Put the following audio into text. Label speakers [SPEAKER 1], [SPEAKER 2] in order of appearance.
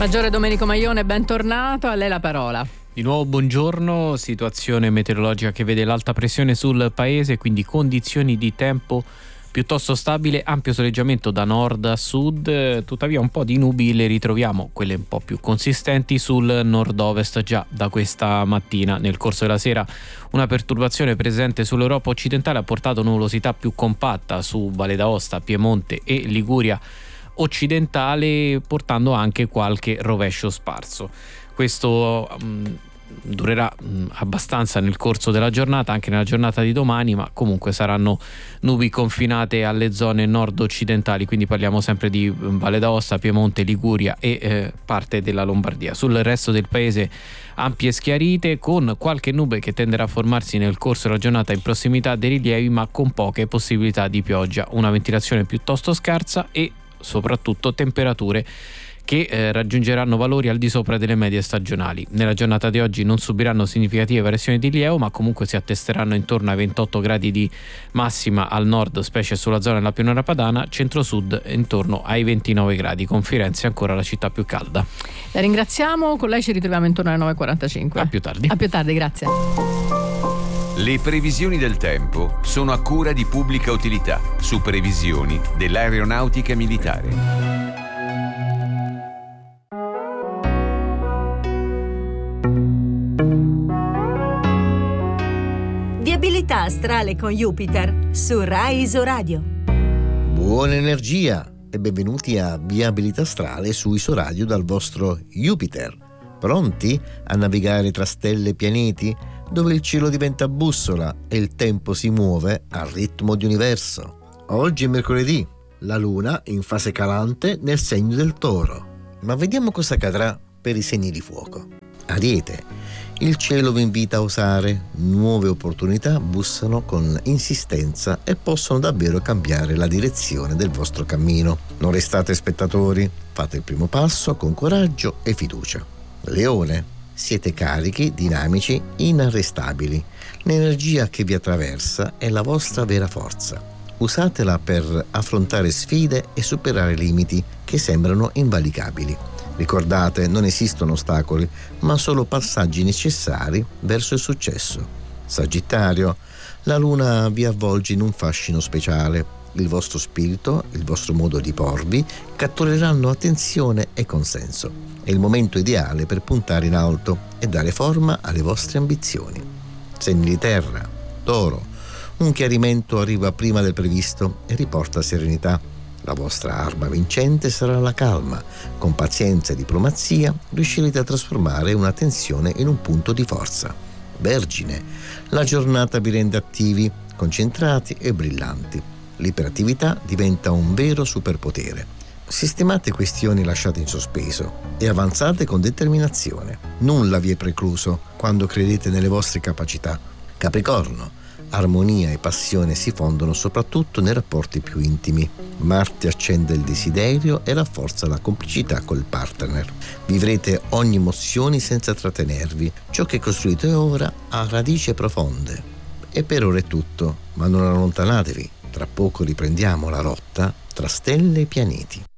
[SPEAKER 1] Maggiore Domenico Maione, bentornato, a lei la parola.
[SPEAKER 2] Di nuovo buongiorno, situazione meteorologica che vede l'alta pressione sul paese, quindi condizioni di tempo piuttosto stabile, ampio soleggiamento da nord a sud, tuttavia un po' di nubi le ritroviamo, quelle un po' più consistenti sul nord-ovest già da questa mattina. Nel corso della sera una perturbazione presente sull'Europa occidentale ha portato nuvolosità più compatta su Valle d'Aosta, Piemonte e Liguria occidentale, portando anche qualche rovescio sparso. Questo durerà abbastanza nel corso della giornata, anche nella giornata di domani, ma comunque saranno nubi confinate alle zone nord-occidentali, quindi parliamo sempre di Valle d'Aosta, Piemonte, Liguria e parte della Lombardia. Sul resto del paese ampie schiarite, con qualche nube che tenderà a formarsi nel corso della giornata in prossimità dei rilievi, ma con poche possibilità di pioggia, una ventilazione piuttosto scarsa e soprattutto temperature che raggiungeranno valori al di sopra delle medie stagionali. Nella giornata di oggi non subiranno significative variazioni di rilievo, ma comunque si attesteranno intorno ai 28 gradi di massima al nord, specie sulla zona della pianura padana, centro-sud intorno ai 29 gradi, con Firenze ancora la città più calda.
[SPEAKER 1] La ringraziamo, con lei ci ritroviamo intorno alle 9.45.
[SPEAKER 2] A più tardi.
[SPEAKER 1] A più tardi, grazie.
[SPEAKER 3] Le previsioni del tempo sono a cura di Pubblica Utilità, su previsioni dell'aeronautica militare.
[SPEAKER 4] Viabilità astrale con Jupiter su Rai Isoradio.
[SPEAKER 5] Buona energia e benvenuti a Viabilità astrale su Isoradio dal vostro Jupiter. Pronti a navigare tra stelle e pianeti, dove il cielo diventa bussola e il tempo si muove al ritmo di universo? Oggi è mercoledì, la luna in fase calante nel segno del Toro. Ma vediamo cosa accadrà per i segni di fuoco. Ariete. Il cielo vi invita a osare, nuove opportunità bussano con insistenza e possono davvero cambiare la direzione del vostro cammino. Non restate spettatori, fate il primo passo con coraggio e fiducia. Leone, siete carichi, dinamici, inarrestabili. L'energia che vi attraversa è la vostra vera forza. Usatela per affrontare sfide e superare limiti che sembrano invalicabili. Ricordate, non esistono ostacoli, ma solo passaggi necessari verso il successo. Sagittario, la luna vi avvolge in un fascino speciale. Il vostro spirito, il vostro modo di porvi, cattureranno attenzione e consenso. È il momento ideale per puntare in alto e dare forma alle vostre ambizioni. Segni di terra, Toro, un chiarimento arriva prima del previsto e riporta serenità. La vostra arma vincente sarà la calma. Con pazienza e diplomazia riuscirete a trasformare una tensione in un punto di forza. Vergine, la giornata vi rende attivi, concentrati e brillanti. L'iperattività diventa un vero superpotere. Sistemate questioni lasciate in sospeso e avanzate con determinazione. Nulla vi è precluso quando credete nelle vostre capacità. Capricorno, armonia e passione si fondono soprattutto nei rapporti più intimi. Marte accende il desiderio e rafforza la complicità col partner. Vivrete ogni emozione senza trattenervi. Ciò che costruite ora ha radici profonde. E per ora è tutto, ma non allontanatevi. Tra poco riprendiamo la rotta tra stelle e pianeti.